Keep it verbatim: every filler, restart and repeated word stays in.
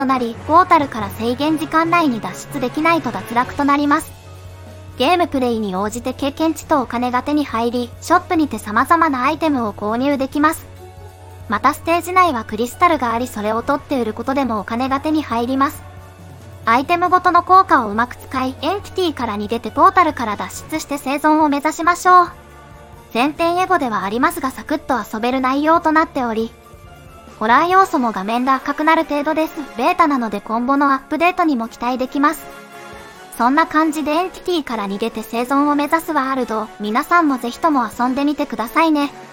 となり、ポータルから制限時間内に脱出できないと脱落となります。ゲームプレイに応じて経験値とお金が手に入り、ショップにて様々なアイテムを購入できます。またステージ内はクリスタルがあり、それを取って売ることでもお金が手に入ります。アイテムごとの効果をうまく使い、エンティティから逃げてポータルから脱出して生存を目指しましょう。全編エゴではありますがサクッと遊べる内容となっており、ホラー要素も画面で赤くなる程度です。ベータなので今後のアップデートにも期待できます。そんな感じでエンティティから逃げて生存を目指すワールド、皆さんもぜひとも遊んでみてくださいね。